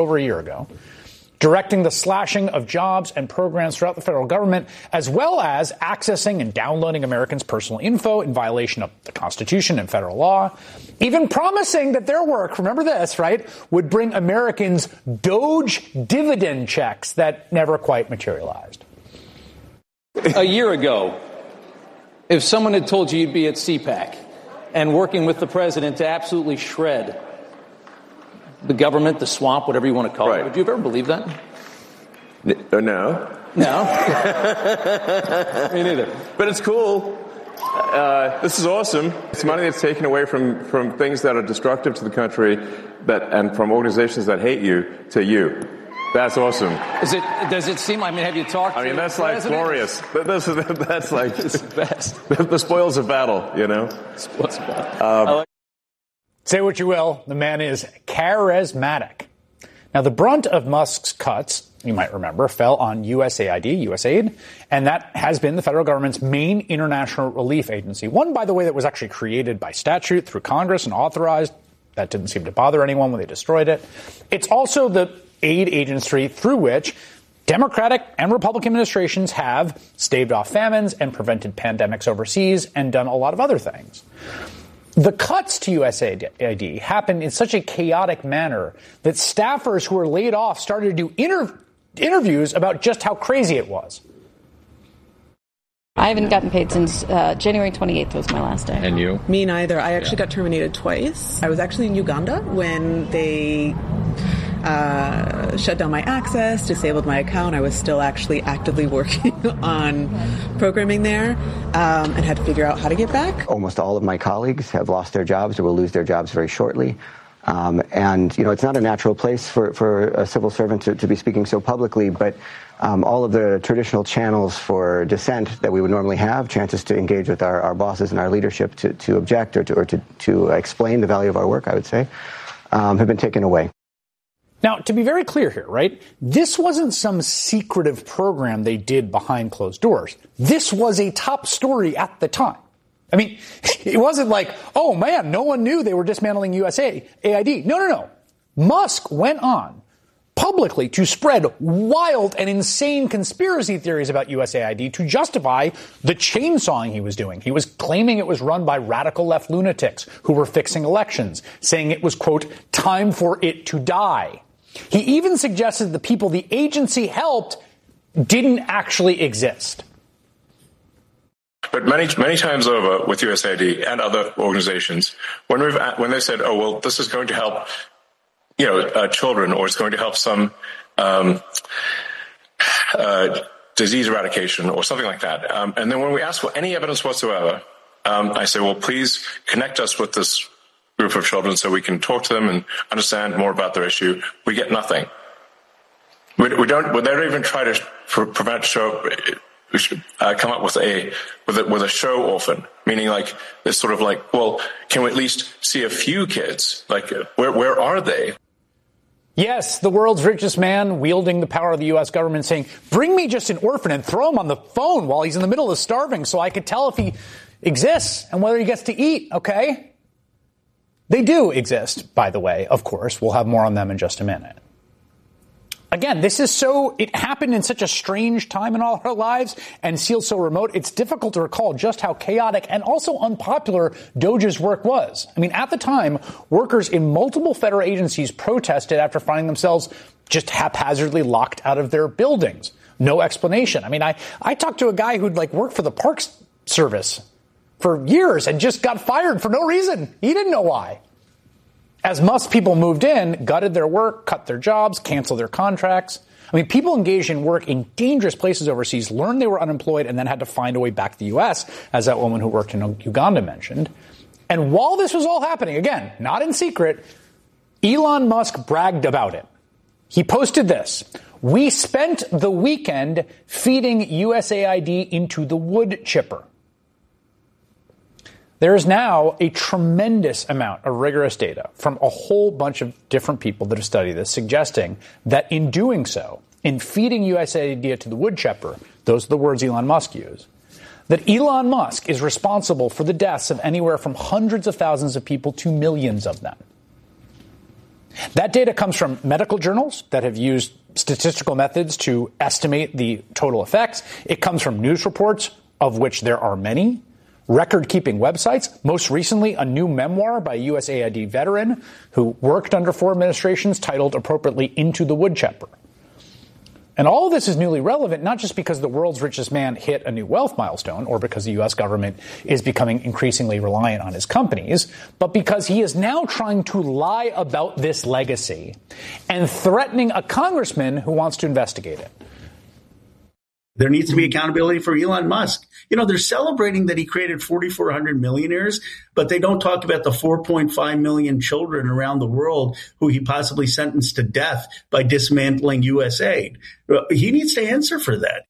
over a year ago, directing the slashing of jobs and programs throughout the federal government, as well as accessing and downloading Americans' personal info in violation of the Constitution and federal law, even promising that their work, remember this, right, would bring Americans Doge dividend checks that never quite materialized. A year ago, if someone had told you you'd be at CPAC and working with the president to absolutely shred the government, the swamp, whatever you want to call it, would you have ever believed that? No. No? Me neither. But it's cool. This is awesome. It's money that's taken away from things that are destructive to the country and from organizations that hate you to you. That's awesome. Does it seem, have you talked to that's the like glorious. That's like it's the best. The spoils of battle, you know? Spoils of battle. Say what you will, the man is charismatic. Now, the brunt of Musk's cuts, you might remember, fell on USAID, and that has been the federal government's main international relief agency. One, by the way, that was actually created by statute through Congress and authorized. That didn't seem to bother anyone when they destroyed it. It's also the aid agency through which Democratic and Republican administrations have staved off famines and prevented pandemics overseas and done a lot of other things. The cuts to USAID happened in such a chaotic manner that staffers who were laid off started to do interviews about just how crazy it was. I haven't gotten paid since January 28th was my last day. And you? Me neither. I actually got terminated twice. I was actually in Uganda when they shut down my access, disabled my account. I was still actually actively working on programming there and had to figure out how to get back. Almost all of my colleagues have lost their jobs or will lose their jobs very shortly. And, it's not a natural place for a civil servant to be speaking so publicly, but all of the traditional channels for dissent that we would normally have, chances to engage with our bosses and our leadership to object or to explain the value of our work, I would say, have been taken away. Now, to be very clear here, right, this wasn't some secretive program they did behind closed doors. This was a top story at the time. I mean, it wasn't like, oh, man, no one knew they were dismantling USAID. No. Musk went on publicly to spread wild and insane conspiracy theories about USAID to justify the chainsawing he was doing. He was claiming it was run by radical left lunatics who were fixing elections, saying it was, quote, time for it to die. He even suggested the people the agency helped didn't actually exist. But many times over with USAID and other organizations, when they said, oh, well, this is going to help, children, or it's going to help some disease eradication or something like that. And then when we ask for any evidence whatsoever, I say, well, please connect us with this group of children so we can talk to them and understand more about their issue. We get nothing. They don't even try to prevent show. We should come up with a show orphan, meaning like this sort of like, well, can we at least see a few kids? Like, where are they? Yes, the world's richest man wielding the power of the U.S. government saying, bring me just an orphan and throw him on the phone while he's in the middle of starving so I could tell if he exists and whether he gets to eat, okay? They do exist, by the way, of course. We'll have more on them in just a minute. Again, it happened in such a strange time in all our lives and feels so remote, it's difficult to recall just how chaotic and also unpopular Doge's work was. I mean, at the time, workers in multiple federal agencies protested after finding themselves just haphazardly locked out of their buildings. No explanation. I mean, I talked to a guy who'd worked for the Parks Service for years and just got fired for no reason. He didn't know why. As Musk people moved in, gutted their work, cut their jobs, canceled their contracts. I mean, people engaged in work in dangerous places overseas learned they were unemployed and then had to find a way back to the U.S., as that woman who worked in Uganda mentioned. And while this was all happening, again, not in secret, Elon Musk bragged about it. He posted this. We spent the weekend feeding USAID into the wood chipper. There is now a tremendous amount of rigorous data from a whole bunch of different people that have studied this, suggesting that in doing so, in feeding USAID to the wood chipper, those are the words Elon Musk used, that Elon Musk is responsible for the deaths of anywhere from hundreds of thousands of people to millions of them. That data comes from medical journals that have used statistical methods to estimate the total effects. It comes from news reports, of which there are many, record-keeping websites, most recently a new memoir by a USAID veteran who worked under 4 administrations titled appropriately Into the Woodchopper. And all of this is newly relevant, not just because the world's richest man hit a new wealth milestone or because the U.S. government is becoming increasingly reliant on his companies, but because he is now trying to lie about this legacy and threatening a congressman who wants to investigate it. There needs to be accountability for Elon Musk. They're celebrating that he created 4,400 millionaires, but they don't talk about the 4.5 million children around the world who he possibly sentenced to death by dismantling USAID. He needs to answer for that.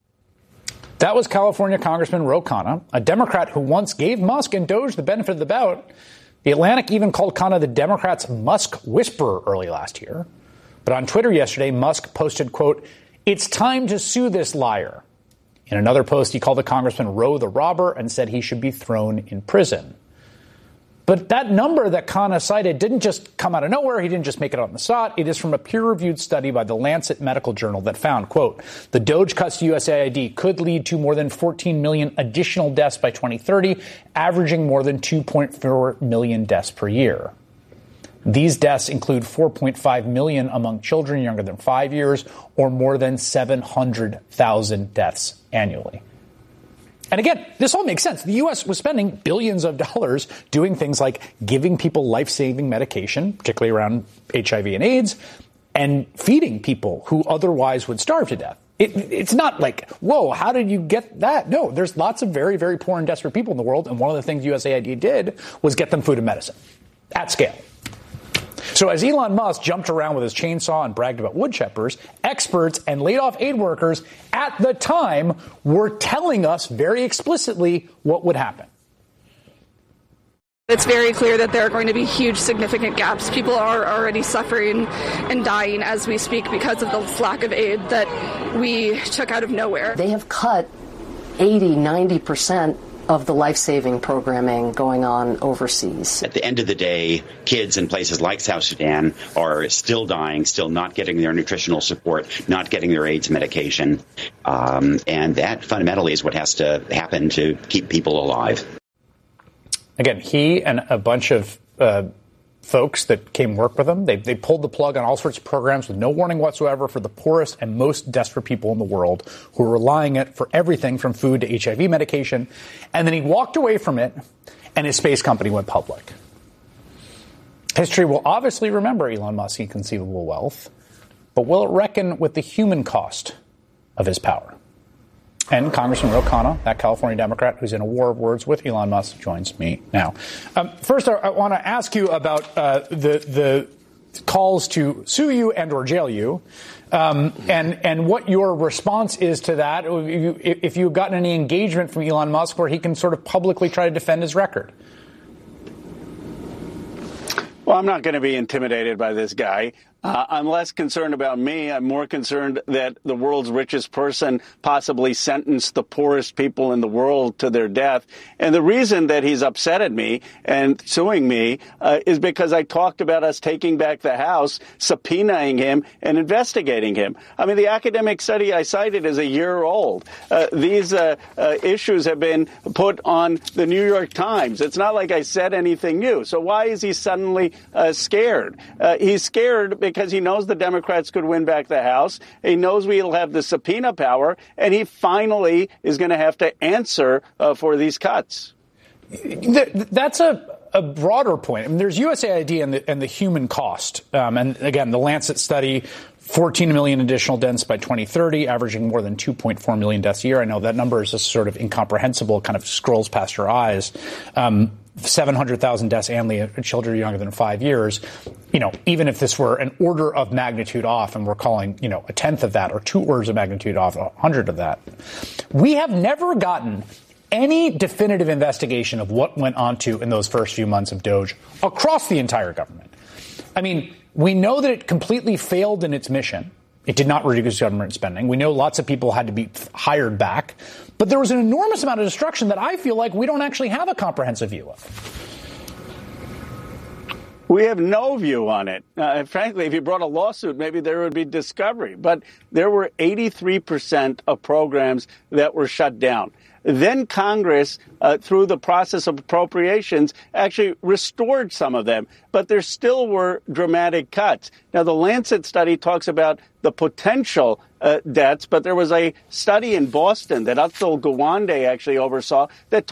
That was California Congressman Ro Khanna, a Democrat who once gave Musk and Doge the benefit of the doubt. The Atlantic even called Khanna the Democrats' Musk whisperer early last year. But on Twitter yesterday, Musk posted, quote, "It's time to sue this liar." In another post, he called the congressman Roe the robber and said he should be thrown in prison. But that number that Khanna cited didn't just come out of nowhere. He didn't just make it up on the spot. It is from a peer-reviewed study by the Lancet Medical Journal that found, quote, the Doge cuts to USAID could lead to more than 14 million additional deaths by 2030, averaging more than 2.4 million deaths per year. These deaths include 4.5 million among children younger than 5 years, or more than 700,000 deaths annually. And again, this all makes sense. The U.S. was spending billions of dollars doing things like giving people life-saving medication, particularly around HIV and AIDS, and feeding people who otherwise would starve to death. It's not like, whoa, how did you get that? No, there's lots of very, very poor and desperate people in the world, and one of the things USAID did was get them food and medicine at scale. So as Elon Musk jumped around with his chainsaw and bragged about wood choppers, experts and laid-off aid workers at the time were telling us very explicitly what would happen. It's very clear that there are going to be huge, significant gaps. People are already suffering and dying as we speak because of the lack of aid that we took out of nowhere. They have cut 80, 90% of the life-saving programming going on overseas. At the end of the day, kids in places like South Sudan are still dying, still not getting their nutritional support, not getting their AIDS medication. And that fundamentally is what has to happen to keep people alive. Again, he and a bunch of folks that came work with him, they pulled the plug on all sorts of programs with no warning whatsoever for the poorest and most desperate people in the world who are relying on it for everything from food to HIV medication. And then he walked away from it, and his space company went public. History will obviously remember Elon Musk's inconceivable wealth, but will it reckon with the human cost of his power? And Congressman Ro Khanna, that California Democrat who's in a war of words with Elon Musk, joins me now. First, I want to ask you about the calls to sue you and or jail you, and what your response is to that, if you've gotten any engagement from Elon Musk where he can sort of publicly try to defend his record. Well, I'm not going to be intimidated by this guy. I'm less concerned about me. I'm more concerned that the world's richest person possibly sentenced the poorest people in the world to their death. And the reason that he's upset at me and suing me is because I talked about us taking back the House, subpoenaing him, and investigating him. I mean, the academic study I cited is a year old. These issues have been put on the New York Times. It's not like I said anything new. So why is he suddenly scared? He's scared because he knows the Democrats could win back the House. He knows we'll have the subpoena power, and he finally is going to have to answer for these cuts. That's a broader point. I mean, there's USAID and the human cost. And again, the Lancet study, 14 million additional deaths by 2030, averaging more than 2.4 million deaths a year. I know that number is just sort of incomprehensible, kind of scrolls past your eyes. 700,000 deaths annually, children younger than 5 years. You know, even if this were an order of magnitude off, and we're calling, a tenth of that or 2 orders of magnitude off, 100 of that. We have never gotten any definitive investigation of what went on in those first few months of Doge across the entire government. I mean, we know that it completely failed in its mission. It did not reduce government spending. We know lots of people had to be hired back. But there was an enormous amount of destruction that I feel like we don't actually have a comprehensive view of. We have no view on it. Frankly, if you brought a lawsuit, maybe there would be discovery. But there were 83% of programs that were shut down. Then Congress, through the process of appropriations, actually restored some of them. But there still were dramatic cuts. Now, the Lancet study talks about the potential deaths, but there was a study in Boston that Atul Gawande actually oversaw that